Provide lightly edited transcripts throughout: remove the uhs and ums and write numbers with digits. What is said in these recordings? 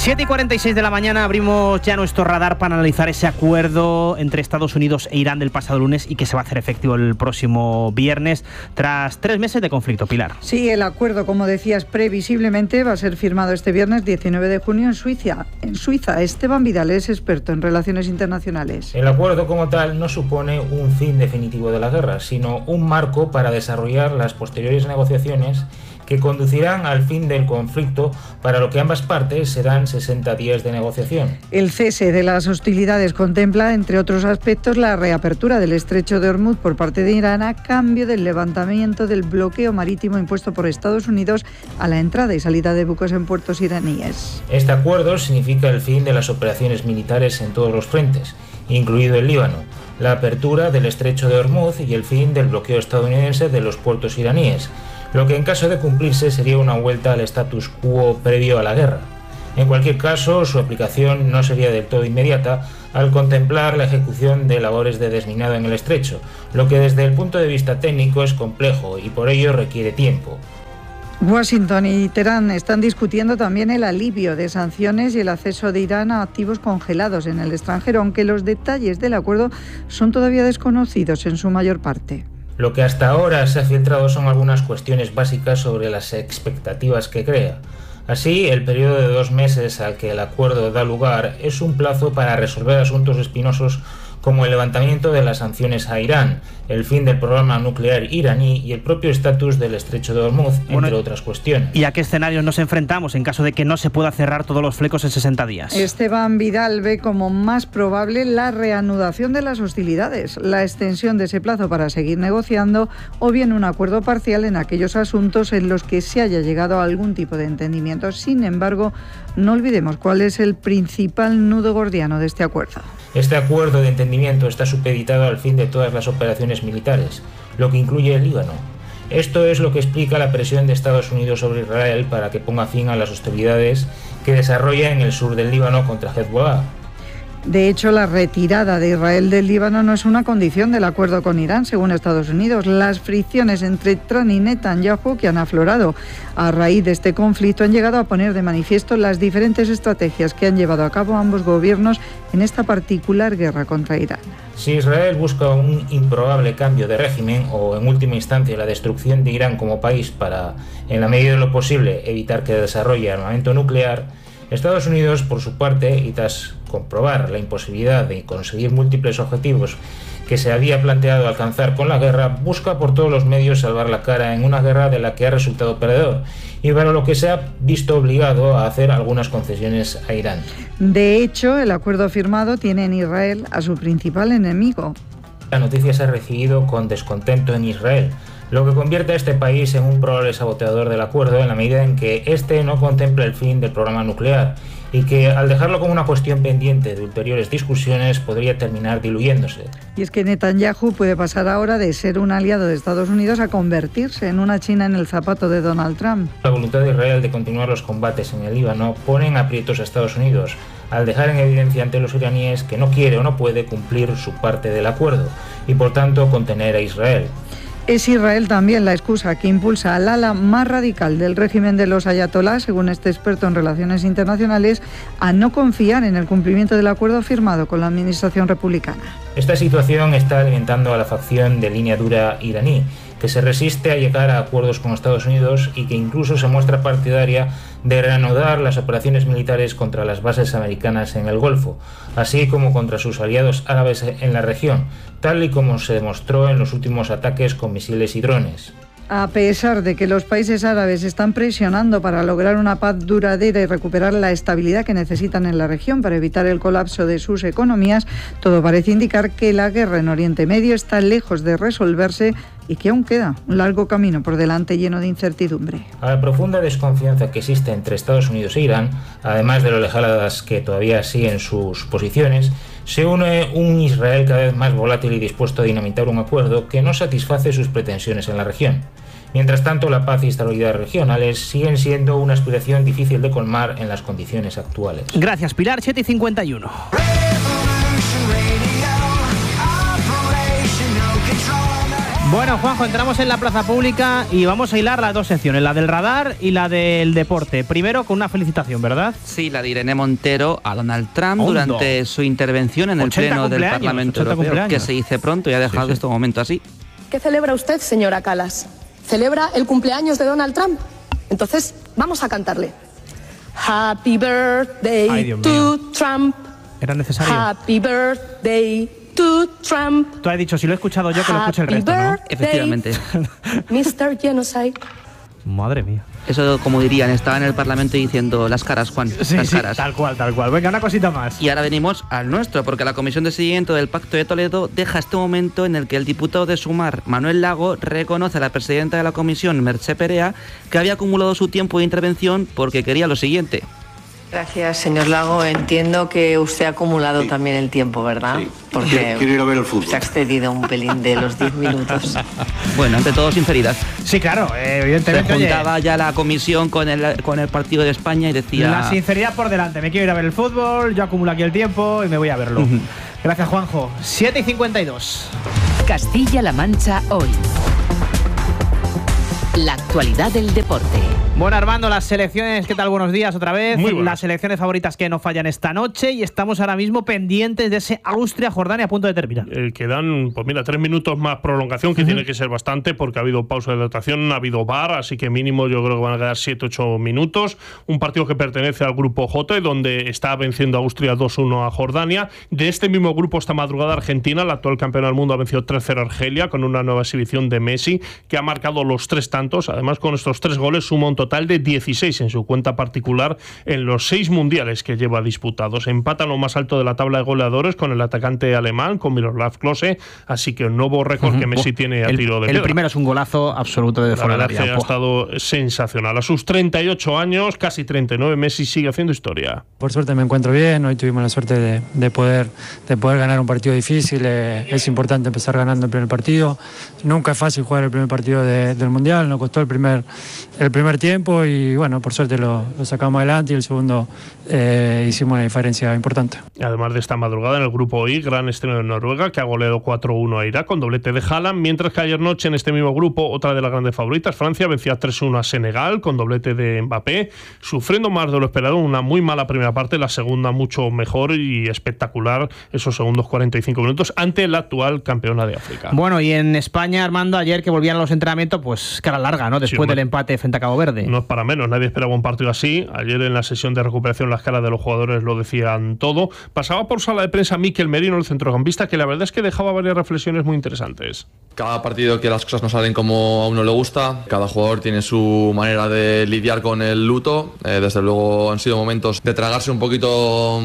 7:46 de la mañana abrimos ya nuestro radar para analizar ese acuerdo entre Estados Unidos e Irán del pasado lunes y que se va a hacer efectivo el próximo viernes tras 3 meses de conflicto. Pilar. Sí, el acuerdo, como decías, previsiblemente va a ser firmado este viernes 19 de junio en Suiza. Esteban Vidal es experto en relaciones internacionales. El acuerdo como tal no supone un fin definitivo de la guerra, sino un marco para desarrollar las posteriores negociaciones que conducirán al fin del conflicto, para lo que ambas partes serán 60 días de negociación. El cese de las hostilidades contempla, entre otros aspectos, la reapertura del estrecho de Hormuz por parte de Irán a cambio del levantamiento del bloqueo marítimo impuesto por Estados Unidos a la entrada y salida de buques en puertos iraníes. Este acuerdo significa el fin de las operaciones militares en todos los frentes, incluido el Líbano, la apertura del estrecho de Hormuz y el fin del bloqueo estadounidense de los puertos iraníes, lo que en caso de cumplirse sería una vuelta al status quo previo a la guerra. En cualquier caso, su aplicación no sería del todo inmediata al contemplar la ejecución de labores de desminado en el estrecho, lo que desde el punto de vista técnico es complejo y por ello requiere tiempo. Washington y Teherán están discutiendo también el alivio de sanciones y el acceso de Irán a activos congelados en el extranjero, aunque los detalles del acuerdo son todavía desconocidos en su mayor parte. Lo que hasta ahora se ha filtrado son algunas cuestiones básicas sobre las expectativas que crea. Así, el periodo de 2 meses al que el acuerdo da lugar es un plazo para resolver asuntos espinosos como el levantamiento de las sanciones a Irán, el fin del programa nuclear iraní y el propio estatus del estrecho de Hormuz, entre otras cuestiones. ¿Y a qué escenarios nos enfrentamos en caso de que no se pueda cerrar todos los flecos en 60 días? Esteban Vidal ve como más probable la reanudación de las hostilidades, la extensión de ese plazo para seguir negociando o bien un acuerdo parcial en aquellos asuntos en los que se haya llegado a algún tipo de entendimiento. Sin embargo, no olvidemos cuál es el principal nudo gordiano de este acuerdo. Este acuerdo de entendimiento está supeditado al fin de todas las operaciones militares, lo que incluye el Líbano. Esto es lo que explica la presión de Estados Unidos sobre Israel para que ponga fin a las hostilidades que desarrolla en el sur del Líbano contra Hezbollah. De hecho, la retirada de Israel del Líbano no es una condición del acuerdo con Irán, según Estados Unidos. Las fricciones entre Trump y Netanyahu, que han aflorado a raíz de este conflicto, han llegado a poner de manifiesto las diferentes estrategias que han llevado a cabo ambos gobiernos en esta particular guerra contra Irán. Si Israel busca un improbable cambio de régimen o, en última instancia, la destrucción de Irán como país para, en la medida de lo posible, evitar que desarrolle armamento nuclear, Estados Unidos, por su parte, y tras comprobar la imposibilidad de conseguir múltiples objetivos que se había planteado alcanzar con la guerra, busca por todos los medios salvar la cara en una guerra de la que ha resultado perdedor y para lo que se ha visto obligado a hacer algunas concesiones a Irán. De hecho, el acuerdo firmado tiene en Israel a su principal enemigo. La noticia se ha recibido con descontento en Israel, lo que convierte a este país en un probable saboteador del acuerdo en la medida en que este no contempla el fin del programa nuclear y que, al dejarlo como una cuestión pendiente de ulteriores discusiones, podría terminar diluyéndose. Y es que Netanyahu puede pasar ahora de ser un aliado de Estados Unidos a convertirse en una China en el zapato de Donald Trump. La voluntad de Israel de continuar los combates en el Líbano pone en aprietos a Estados Unidos, al dejar en evidencia ante los iraníes que no quiere o no puede cumplir su parte del acuerdo y, por tanto, contener a Israel. Es Israel también la excusa que impulsa al ala más radical del régimen de los ayatolás, según este experto en relaciones internacionales, a no confiar en el cumplimiento del acuerdo firmado con la administración republicana. Esta situación está alimentando a la facción de línea dura iraní, que se resiste a llegar a acuerdos con Estados Unidos y que incluso se muestra partidaria de reanudar las operaciones militares contra las bases americanas en el Golfo, así como contra sus aliados árabes en la región, tal y como se demostró en los últimos ataques con misiles y drones. A pesar de que los países árabes están presionando para lograr una paz duradera y recuperar la estabilidad que necesitan en la región para evitar el colapso de sus economías, todo parece indicar que la guerra en Oriente Medio está lejos de resolverse y que aún queda un largo camino por delante lleno de incertidumbre. A la profunda desconfianza que existe entre Estados Unidos e Irán, además de lo lejanas que todavía siguen sus posiciones, se une un Israel cada vez más volátil y dispuesto a dinamitar un acuerdo que no satisface sus pretensiones en la región. Mientras tanto, la paz y estabilidad regionales siguen siendo una aspiración difícil de colmar en las condiciones actuales. Gracias, Pilar. 7:51. Bueno, Juanjo, entramos en la plaza pública y vamos a hilar las dos secciones, la del radar y la del deporte. Primero con una felicitación, ¿verdad? Sí, la de Irene Montero a Donald Trump durante su intervención en el Pleno del Parlamento Europeo, que se dice pronto y ha dejado este momento así. ¿Qué celebra usted, señora Kallas? ¿Celebra el cumpleaños de Donald Trump? Entonces, vamos a cantarle. Happy birthday to Trump. ¿Era necesario? Happy birthday to Trump. Tú has dicho, si lo he escuchado yo, que lo escuche el resto, ¿no? Efectivamente. Mr. Genocide. Madre mía. Eso, como dirían, estaba en el Parlamento diciendo las caras, Juan. Sí, las caras. Tal cual. Venga, una cosita más. Y ahora venimos al nuestro, porque la Comisión de Seguimiento del Pacto de Toledo deja este momento en el que el diputado de Sumar, Manuel Lago, reconoce a la presidenta de la Comisión, Merche Perea, que había acumulado su tiempo de intervención porque quería lo siguiente. Gracias, señor Lago. Entiendo que usted ha acumulado también el tiempo, ¿verdad? Sí. Porque quiero ir a ver el fútbol. Se ha excedido un pelín de los 10 minutos. Bueno, ante todo, sinceridad. Sí, claro, evidentemente. Se juntaba ya la comisión con el partido de España y decía... La sinceridad por delante. Me quiero ir a ver el fútbol, yo acumulo aquí el tiempo y me voy a verlo. Gracias, Juanjo. 7:52. Castilla-La Mancha hoy. La actualidad del deporte. Bueno, Armando, las selecciones, ¿qué tal? Buenos días otra vez. Muy buenas. Las selecciones favoritas que no fallan esta noche y estamos ahora mismo pendientes de ese Austria-Jordania a punto de terminar. Quedan, pues mira, 3 minutos más prolongación, que tiene que ser bastante porque ha habido pausa de hidratación, ha habido VAR, así que mínimo yo creo que van a quedar 7-8 minutos. Un partido que pertenece al grupo J, donde está venciendo Austria 2-1 a Jordania. De este mismo grupo, esta madrugada, Argentina, la actual campeona del mundo, ha vencido 3-0 a Argelia con una nueva exhibición de Messi, que ha marcado los 3 tantos. Además, con estos 3 goles suma un total de 16 en su cuenta particular en los 6 mundiales que lleva disputados. Empata lo más alto de la tabla de goleadores con el atacante alemán, con Miroslav Klose, así que un nuevo récord que Messi tiene a tiro de piedra. El primero es un golazo absoluto de fuera del área. Ha estado sensacional. A sus 38 años, casi 39, Messi sigue haciendo historia. Por suerte me encuentro bien, hoy tuvimos la suerte de poder ganar un partido difícil. Es importante empezar ganando el primer partido. Nunca es fácil jugar el primer partido del Mundial, nos costó el primer tiempo y bueno, por suerte lo sacamos adelante y el segundo hicimos una diferencia importante. Además de esta madrugada en el grupo I, gran estreno de Noruega, que ha goleado 4-1 a Irak con doblete de Haaland, mientras que ayer noche en este mismo grupo, otra de las grandes favoritas, Francia, vencía 3-1 a Senegal con doblete de Mbappé, sufriendo más de lo esperado, una muy mala primera parte, la segunda mucho mejor y espectacular, esos segundos 45 minutos, ante la actual campeona de África. Bueno, y en España, Armando, ayer que volvían a los entrenamientos, pues cara larga, ¿no? Después del empate frente a Cabo Verde. No es para menos, nadie esperaba un partido así. Ayer en la sesión de recuperación las caras de los jugadores lo decían todo. Pasaba por sala de prensa Mikel Merino, el centrocampista, que la verdad es que dejaba varias reflexiones muy interesantes. Cada partido que las cosas no salen como a uno le gusta, cada jugador tiene su manera de lidiar con el luto. Desde luego han sido momentos de tragarse un poquito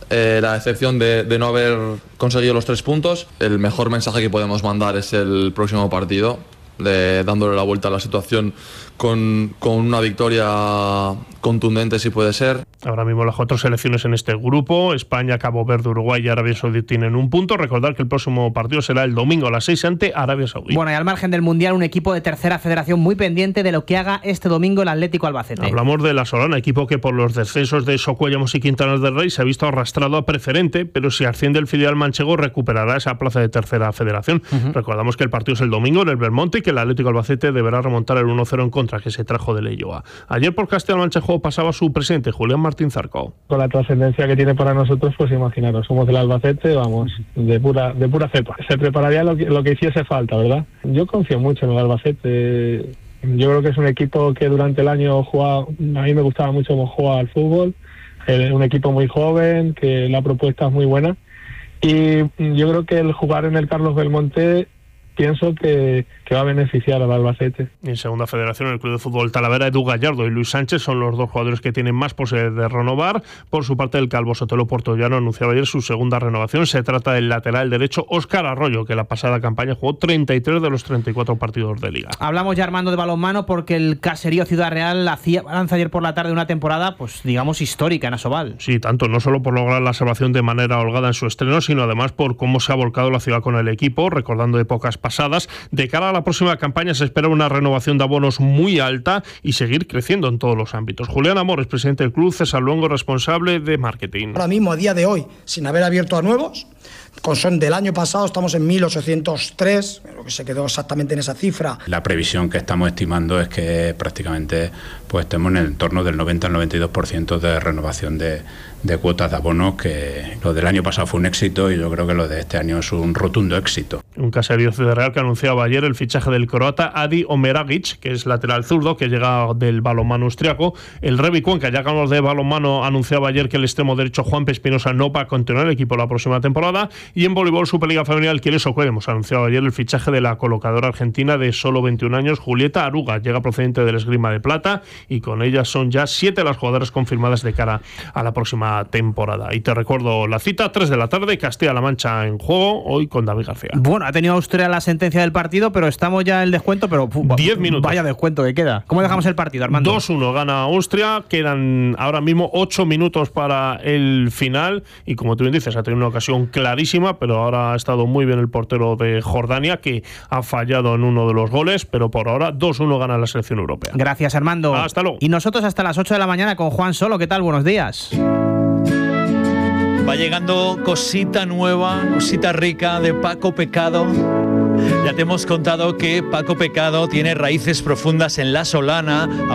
la decepción de no haber conseguido los 3 puntos. El mejor mensaje que podemos mandar es el próximo partido, dándole la vuelta a la situación con una victoria contundente si puede ser. Ahora mismo las 4 selecciones en este grupo, España, Cabo Verde, Uruguay y Arabia Saudí tienen un punto. Recordar que el próximo partido será el domingo a las 6 ante Arabia Saudí. Bueno, y al margen del Mundial, un equipo de tercera federación muy pendiente de lo que haga este domingo el Atlético Albacete. Hablamos de la Solana, equipo que por los descensos de Socuellamos y Quintanas del Rey se ha visto arrastrado a preferente, pero si asciende el filial manchego recuperará esa plaza de tercera federación. Recordamos que el partido es el domingo en el Belmonte y que el Atlético Albacete deberá remontar el 1-0 en contra que se trajo de Leioa. Ayer por Castilla-La Mancha pasaba su presidente, Julián Martín Zarco. Con la trascendencia que tiene para nosotros, pues imaginaros, somos del Albacete, vamos, de pura cepa. Se prepararía lo que hiciese falta, ¿verdad? Yo confío mucho en el Albacete. Yo creo que es un equipo que durante el año juega, a mí me gustaba mucho cómo juega al fútbol, un equipo muy joven, que la propuesta es muy buena, y yo creo que el jugar en el Carlos Belmonte pienso que va a beneficiar al Albacete. En segunda federación, el Club de Fútbol Talavera, Edu Gallardo y Luis Sánchez son los 2 jugadores que tienen más posibilidades de renovar. Por su parte, el Calvo Sotelo Portollano anunciaba ayer su segunda renovación. Se trata del lateral derecho Óscar Arroyo, que la pasada campaña jugó 33 de los 34 partidos de Liga. Hablamos ya, Armando, de balonmano porque el Caserío Ciudad Real hacía balance ayer por la tarde una temporada, pues digamos, histórica en Asobal. Sí, tanto, no solo por lograr la salvación de manera holgada en su estreno, sino además por cómo se ha volcado la ciudad con el equipo, recordando épocas pasadas. De cara a la próxima campaña se espera una renovación de abonos muy alta y seguir creciendo en todos los ámbitos. Julián Amores, presidente del club, César Luengo, responsable de marketing. Ahora mismo, a día de hoy, sin haber abierto a nuevos, son del año pasado, estamos en 1.803, lo que se quedó exactamente en esa cifra. La previsión que estamos estimando es que prácticamente pues estemos en el entorno del 90 al 92% de renovación de cuotas de abonos, que lo del año pasado fue un éxito y yo creo que lo de este año es un rotundo éxito. Un caserío Ciudad Real que anunciaba ayer el fichaje del croata Adi Omeragic, que es lateral zurdo, que llega del balonmano austriaco. El Revi Cuenca, ya que hablamos de balonmano, anunciaba ayer que el extremo derecho Juan Espinosa no va a continuar el equipo la próxima temporada. Y en voleibol Superliga Femenina, el Kielce Ocoee, hemos anunciado ayer el fichaje de la colocadora argentina de solo 21 años, Julieta Aruga, llega procedente del Esgrima de Plata, y con ella son ya 7 las jugadoras confirmadas de cara a la próxima temporada. Y te recuerdo la cita, 3 de la tarde, Castilla-La Mancha en juego, hoy con David García. Bueno, ha tenido Austria la sentencia del partido, pero estamos ya en el descuento, pero 10 minutos. Vaya descuento que queda. ¿Cómo dejamos el partido, Armando? 2-1 gana Austria, quedan ahora mismo 8 minutos para el final, y como tú bien dices, ha tenido una ocasión clarísima, pero ahora ha estado muy bien el portero de Jordania, que ha fallado en uno de los goles, pero por ahora 2-1 gana la selección europea. Gracias, Armando. Hasta luego. Y nosotros hasta las 8 de la mañana con Juan Solo. ¿Qué tal? Buenos días. Va llegando cosita nueva, cosita rica de Paco Pecado. Ya te hemos contado que Paco Pecado tiene raíces profundas en La Solana.